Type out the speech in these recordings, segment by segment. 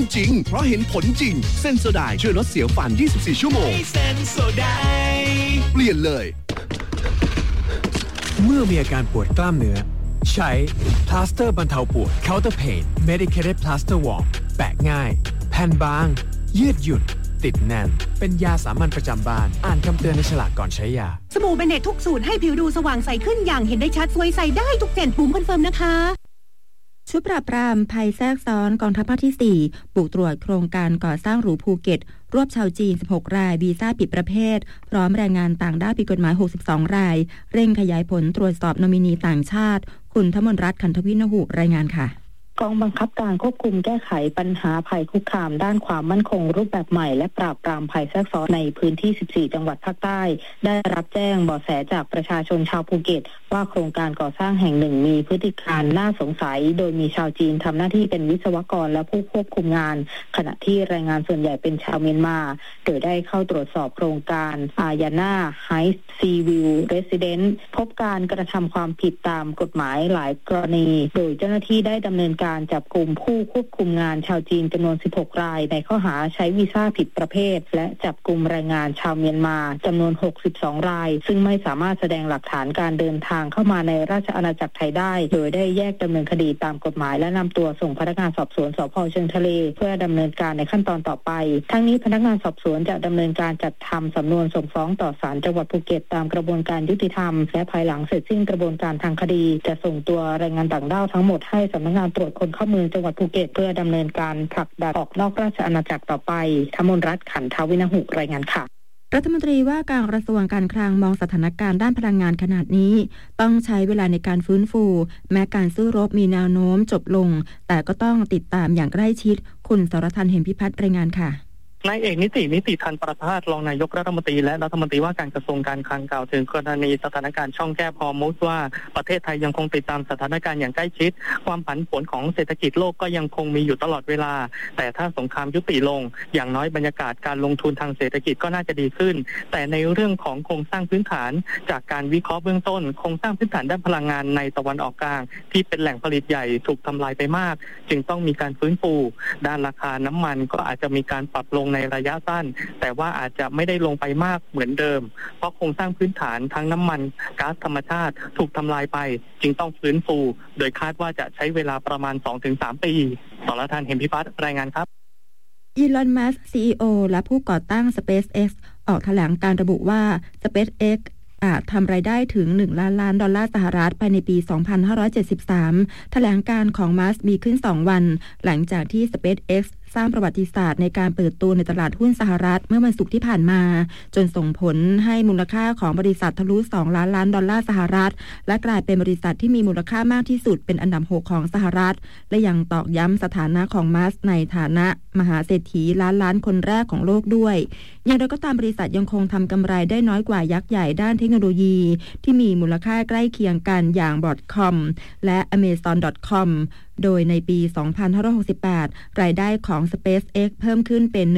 จริงเพราะเห็นผลจริงเซนโซไดช่วยลดเสียวฟัน24ชั่วโมงเซนโซไดเปลี่ยนเลยเมื่อมีอาการปวดกล้ามเนื้อใช้พลาสเตอร์บรรเทาปวด Counter Pain Medicated Plaster Warm แปะง่ายแผ่นบางยืดหยุ่นติดแน่นเป็นยาสามัญประจำบ้านอ่านคำเตือนในฉลากก่อนใช้ยาสบู่เบเนตทุกสูตรให้ผิวดูสว่างใสขึ้นอย่างเห็นได้ชัดสวยใสได้ทุกเจนปุ่มคอนเฟิร์มนะคะชุดปราบปรามภัยแทรกซ้อนกองทัพภาคที่4บุกตรวจโครงการก่อสร้างหรูภูเก็ตรวบชาวจีน16รายวีซ่าผิดประเภทพร้อมแรงงานต่างด้าวผิดกฎหมาย62รายเร่งขยายผลตรวจสอบโนมินีต่างชาติคุณธมนรัตน์ขันธวินหุรายงานค่ะกองบังคับการควบคุมแก้ไขปัญหาภัยคุกคามด้านความมั่นคงรูปแบบใหม่และปราบปรามภัยแทรกซ้อนในพื้นที่14จังหวัดภาคใต้ได้รับแจ้งเบาะแสจากประชาชนชาวภูเก็ตว่าโครงการก่อสร้างแห่งหนึ่งมีพฤติการน่าสงสัยโดยมีชาวจีนทำหน้าที่เป็นวิศวกรและผู้ควบคุมงานขณะที่แรงงานส่วนใหญ่เป็นชาวเมียนมาโดยได้เข้าตรวจสอบโครงการอาญาน่าไฮส์ซีวิวเรสซิเดนต์พบการกระทำความผิดตามกฎหมายหลายกรณีโดยเจ้าหน้าที่ได้ดำเนินการจับกุมผู้ควบคุมงานชาวจีนจำนวน16รายในข้อหาใช้วีซ่าผิดประเภทและจับกุมแรงงานชาวเมียนมาจำนวน62รายซึ่งไม่สามารถแสดงหลักฐานการเดินทางเข้ามาในราชอาณาจักรไทยได้โดยได้แยกดำเนินคดีตามกฎหมายและนำตัวส่งพนักงานสอบสวนสภ.เชิงทะเลเพื่อดำเนินการในขั้นตอนต่อไปทั้งนี้พนักงานสอบสวนจะดำเนินการจัดทำสำนวนส่งฟ้องต่อศาลจังหวัดภูเก็ตตามกระบวนการยุติธรรมและภายหลังเสร็จสิ้นกระบวนการทางคดีจะส่งตัวแรงงานต่างด้าวทั้งหมดให้สำนักงานตรวจคนเข้าเมืองจังหวัดภูเก็ตเพื่อดำเนินการผลักดันออกนอกราชอาณาจักรต่อไปธมนรัตน์ขันธวินหุรายงานค่ะรัฐมนตรีว่าการกระทรวงการคลังมองสถานการณ์ด้านพลังงานขนาดนี้ต้องใช้เวลาในการฟื้นฟูแม้การสู้รบมีแนวโน้มจบลงแต่ก็ต้องติดตามอย่างใกล้ชิดคุณสรทัน เหมพิพัฒน์รายงานค่ะนายเอกนิติทันประภาสรองนายกรัฐมนตรีและรัฐมนตรีว่าการกระทรวงการคลังกล่าวถึงกรณีสถานการณ์ช่องแคบฮอร์มุซว่าประเทศไทยยังคงติดตามสถานการณ์อย่างใกล้ชิดความผันผวนของเศรษฐกิจโลกก็ยังคงมีอยู่ตลอดเวลาแต่ถ้าสงครามยุติลงอย่างน้อยบรรยากาศการลงทุนทางเศรษฐกิจก็น่าจะดีขึ้นแต่ในเรื่องของโครงสร้างพื้นฐานจากการวิเคราะห์เบื้องต้นโครงสร้างพื้นฐานด้านพลังงานในตะวันออกกลางที่เป็นแหล่งผลิตใหญ่ถูกทำลายไปมากจึงต้องมีการฟื้นฟูด้านราคาน้ำมันก็อาจจะมีการปรับลงในระยะสั้นแต่ว่าอาจจะไม่ได้ลงไปมากเหมือนเดิมเพราะโครงสร้างพื้นฐานทั้งน้ำมันก๊าซธรรมชาติถูกทำลายไปจึงต้องฟื้นฟูโดยคาดว่าจะใช้เวลาประมาณ 2-3 ปีสรทัน เหมพิพัฒน์รายงานครับอีลอน มัสก์ CEO และผู้ก่อตั้ง SpaceX ออกแถลงการระบุว่า SpaceXอาจทำรายได้ถึง$1 ล้านสหรัฐภายในปี 2573 แถลงการของมัสก์มีขึ้น2วันหลังจากที่ SpaceX สร้างประวัติศาสตร์ในการเปิดตัวในตลาดหุ้นสหรัฐเมื่อวันศุกร์ที่ผ่านมาจนส่งผลให้มูลค่าของบริษัททะลุ$2 ล้านสหรัฐและกลายเป็นบริษัทที่มีมูลค่ามากที่สุดเป็นอันดับ6ของสหรัฐและยังตอกย้ำสถานะของมัสก์ในฐานะมหาเศรษฐีล้านคนแรกของโลกด้วยอย่างไรก็ตามบริษัทยังคงทำกำไรได้น้อยกว่ายักษ์ใหญ่ด้านเทคโนโลยีที่มีมูลค่าใกล้เคียงกันอย่าง Broadcom และ Amazon.com โดยในปี 2568 รายได้ของ SpaceX เพิ่มขึ้นเป็น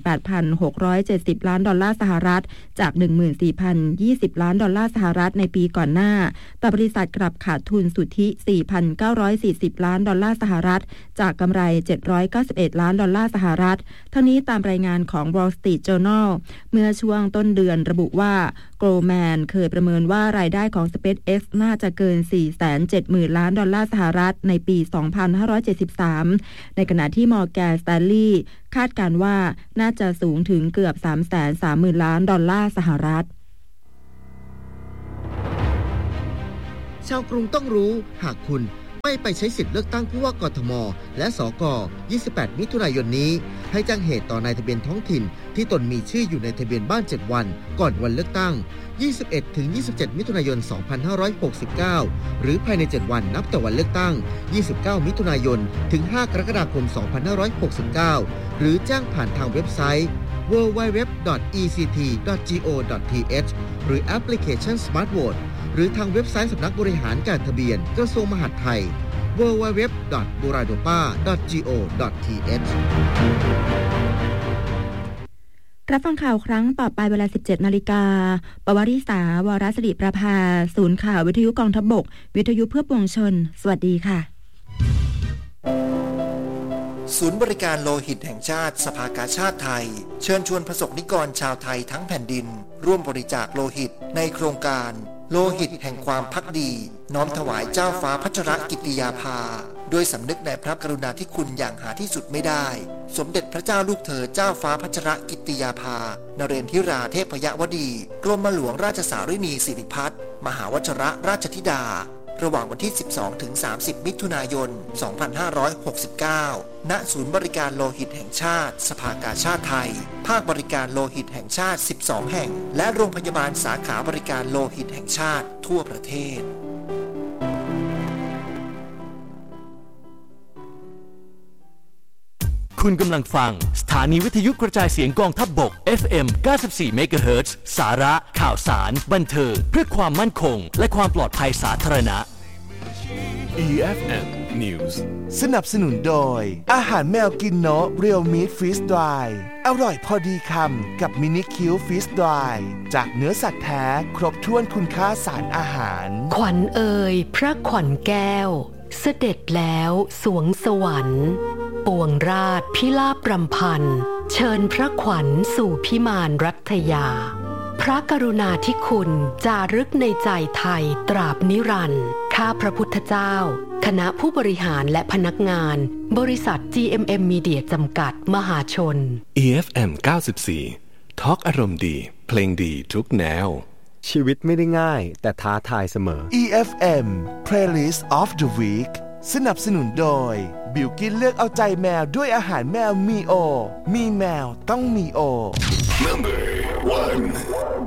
18,670 ล้านดอลลาร์สหรัฐจาก 14,020 ล้านดอลลาร์สหรัฐในปีก่อนหน้าแต่บริษัทกลับขาดทุนสุทธิ 4,940 ล้านดอลลาร์สหรัฐจากกำไร 791 ล้านดอลลาร์สหรัฐทั้งนี้ตามรายงานของ Wall Street Journal เมื่อช่วงต้นเดือนระบุว่า Goldman เคยประเมินว่ารายได้ของ SpaceX น่าจะเกิน 470,000 ล้านดอลลาร์สหรัฐในปี 2573 ในขณะที่ Morgan Stanley คาดการว่าน่าจะสูงถึงเกือบ 330,000 ล้านดอลลาร์สหรัฐชาวกรุงต้องรู้หากคุณไม่ไปใช้สิทธิ์เลือกตั้งผู้ว่ากทมและสก28 มิถุนายนนี้ให้แจ้งเหตุต่อนายทะเบียนท้องถิ่นที่ตนมีชื่ออยู่ในทะเบียนบ้าน7วันก่อนวันเลือกตั้ง 21-27 มิถุนายน 2569 หรือภายใน7วันนับแต่วันเลือกตั้ง 29 มิถุนายน ถึง 5 กรกฎาคม 2569 หรือแจ้งผ่านทางเว็บไซต์ www.ect.go.th หรือแอปพลิเคชัน Smart Vote หรือทางเว็บไซต์สำนักบริหารการทะเบียนกระทรวงมหาดไทย www.buradopa.go.th รับฟังข่าวครั้งต่อไปเวลา 17:00 น.ปวริษาวรศิริประภาศูนย์ข่าววิทยุกองทัพบกวิทยุเพื่อปวงชนสวัสดีค่ะศูนย์บริการโลหิตแห่งชาติสภากาชาดไทยเชิญชวนประสบนิกรชาวไทยทั้งแผ่นดินร่วมบริจาคโลหิตในโครงการโลหิตแห่งความภักดีน้อมถวายเจ้าฟ้าพัชรกิติยาภาด้วยสำนึกในพระกรุณาธิคุณอย่างหาที่สุดไม่ได้สมเด็จพระเจ้าลูกเธอเจ้าฟ้าพัชรกิติยาภานเรนทิราเทพยวดีกรมหลวงราชสารินีสิริพัฒน์มหาวชรราชธิดาระหว่างวันที่ 12-30 มิถุนายน 2569 ณ ศูนย์บริการโลหิตแห่งชาติสภากาชาดไทยภาคบริการโลหิตแห่งชาติ 12 แห่งและโรงพยาบาลสาขาบริการโลหิตแห่งชาติทั่วประเทศคุณกำลังฟังสถานีวิทยุกระจายเสียงกองทัพบก FM 94 MHz สาระข่าวสารบันเทิงเพื่อความมั่นคงและความปลอดภัยสาธารณะ EFM News สนับสนุนโดยอาหารแมวกินเนาะเรียลมีทฟรีสดรายอร่อยพอดีคำกับมินิคิวฟรีสดรายจากเนื้อสัตว์แท้ครบถ้วนคุณค่าสารอาหารขวัญเอ่ยพระขวัญแก้วเสด็จแล้วสวงสวรรค์ปวงราชพิลาภรำพันเชิญพระขวัญสู่พิมานรัตยาพระกรุณาธิคุณจารึกในใจไทยตราบนิรันดร์ข้าพระพุทธเจ้าคณะผู้บริหารและพนักงานบริษัท GMM Media จำกัดมหาชน EFM 94 ทอล์กอารมณ์ดีเพลงดีทุกแนวชีวิตไม่ได้ง่ายแต่ท้าทายเสมอ EFM Playlist of the Week สนับสนุนโดยบิลกินเลือกเอาใจแมวด้วยอาหารแมวมีโอมีแมวต้องมีโอ Number 1